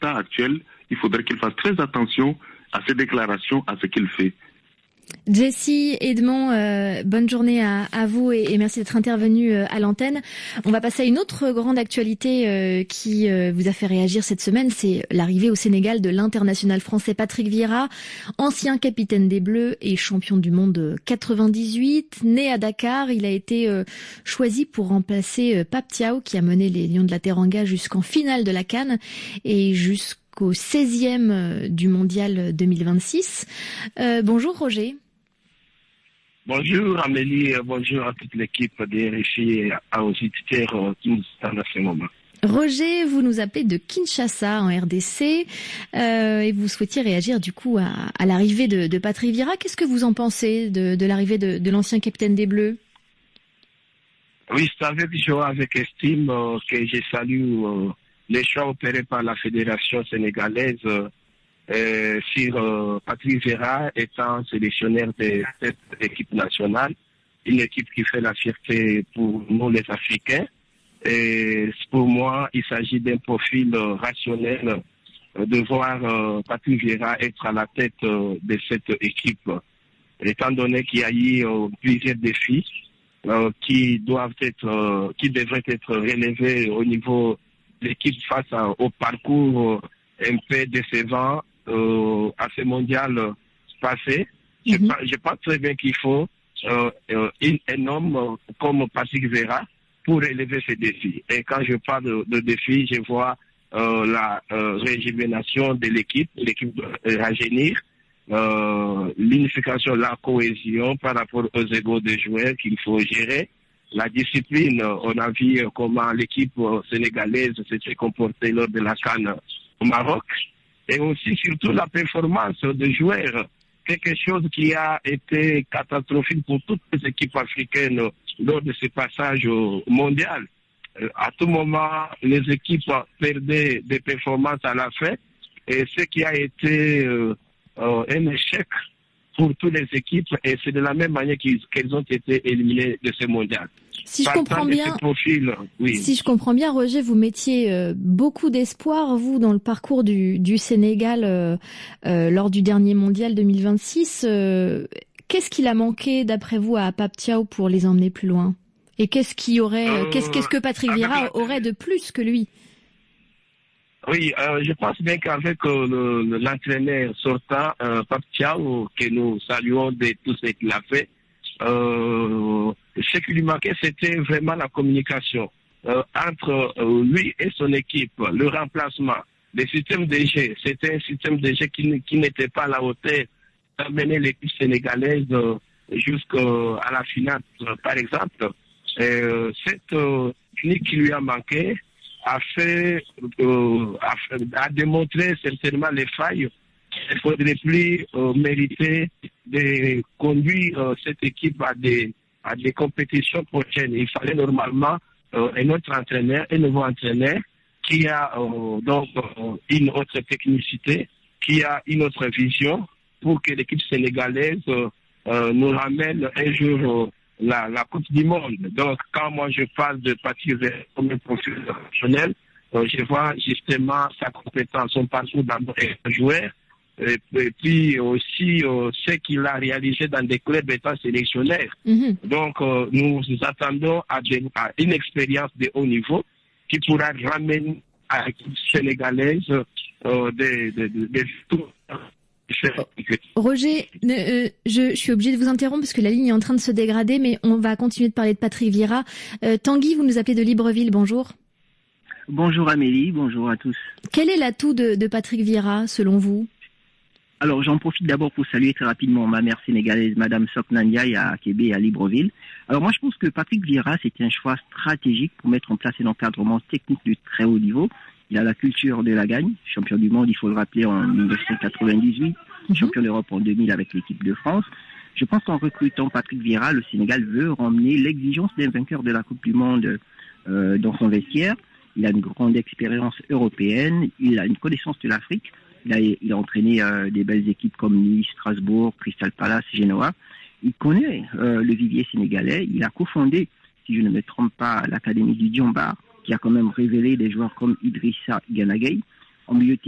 l'état actuel, il faudrait qu'il fasse très attention à ses déclarations, à ce qu'il fait. Jessie, Edmond, bonne journée à vous et merci d'être intervenu à l'antenne. On va passer à une autre grande actualité qui vous a fait réagir cette semaine, c'est l'arrivée au Sénégal de l'international français Patrick Vieira, ancien capitaine des Bleus et champion du monde 98. Né à Dakar, il a été choisi pour remplacer Pape Thiaw qui a mené les Lions de la Teranga jusqu'en finale de la CAN et jusqu'au 16e du mondial 2026. Bonjour Roger. Bonjour Amélie, bonjour à toute l'équipe des RFI et aux auditeurs qui nous attendent à ce moment. Roger, vous nous appelez de Kinshasa en RDC et vous souhaitiez réagir du coup à l'arrivée de Patrick Vieira. Qu'est-ce que vous en pensez de l'arrivée de l'ancien capitaine des Bleus? Oui, c'est avec joie, avec estime que je salue les choix opérés par la Fédération sénégalaise sur Patrick Vieira étant sélectionneur de cette équipe nationale, une équipe qui fait la fierté pour nous les Africains. Et pour moi, il s'agit d'un profil rationnel de voir Patrick Vieira être à la tête de cette équipe, étant donné qu'il y a eu plusieurs défis qui devraient être relevés au niveau de l'équipe face au parcours un peu décevant à ce mondial passé. Je pense très bien qu'il faut un homme comme Patrick Vieira pour relever ces défis. Et quand je parle de défis, je vois la régénération de l'équipe doit rajeunir, l'unification, la cohésion par rapport aux égos des joueurs qu'il faut gérer, la discipline. On a vu comment l'équipe sénégalaise s'était comportée lors de la CAN au Maroc, et aussi surtout la performance des joueurs, quelque chose qui a été catastrophique pour toutes les équipes africaines lors de ce passage mondial. À tout moment, les équipes perdaient des performances à la fin, et ce qui a été un échec pour toutes les équipes, et c'est de la même manière qu'elles ont été éliminées de ce mondial. Si je comprends bien, Roger, vous mettiez beaucoup d'espoir, vous, dans le parcours du Sénégal lors du dernier mondial 2026. Qu'est-ce qu'il a manqué, d'après vous, à Pape Thiaw pour les emmener plus loin? Et qu'est-ce que Patrick Vieira aurait de plus que lui? Oui, je pense bien qu'avec l'entraîneur sortant, Pape Thiaw, que nous saluons de tout ce qu'il a fait, ce qui lui manquait, c'était vraiment la communication entre lui et son équipe, le remplacement, le système de jeu. C'était un système de jeu qui n'était pas à la hauteur d'amener l'équipe sénégalaise jusqu'à la finale, par exemple. Cette technique qui lui a manqué a démontré certainement les failles. Il ne faudrait plus mériter de conduire cette équipe à des compétitions prochaines. Il fallait normalement un autre entraîneur, un nouveau entraîneur qui a donc une autre technicité, qui a une autre vision pour que l'équipe sénégalaise nous ramène un jour la Coupe du Monde. Donc, quand moi je parle de Patrick Vieira comme un profil professionnel, je vois justement sa compétence, son parcours d'un joueur, et puis aussi ce qu'il a réalisé dans des clubs étant sélectionnaire. Donc, nous attendons à une expérience de haut niveau qui pourra ramener à l'équipe sénégalaise des Roger, je suis obligée de vous interrompre parce que la ligne est en train de se dégrader, mais on va continuer de parler de Patrick Vieira. Tanguy, vous nous appelez de Libreville, bonjour. Bonjour Amélie, bonjour à tous. Quel est l'atout de Patrick Vieira, selon vous? Alors, j'en profite d'abord pour saluer très rapidement ma mère sénégalaise, Madame Sokna Ndiaye à Kébé et à Libreville. Alors moi, je pense que Patrick Vieira, c'était un choix stratégique pour mettre en place un encadrement technique de très haut niveau. Il a la culture de la gagne, champion du monde, il faut le rappeler, en 1998, champion d'Europe en 2000 avec l'équipe de France. Je pense qu'en recrutant Patrick Vieira, le Sénégal veut ramener l'exigence d'un vainqueur de la Coupe du Monde dans son vestiaire. Il a une grande expérience européenne, il a une connaissance de l'Afrique. Il a entraîné des belles équipes comme Nice, Strasbourg, Crystal Palace, Genoa. Il connaît le vivier sénégalais. Il a cofondé, si je ne me trompe pas, l'académie du Diombar, qui a quand même révélé des joueurs comme Idrissa Gana Gueye. En milieu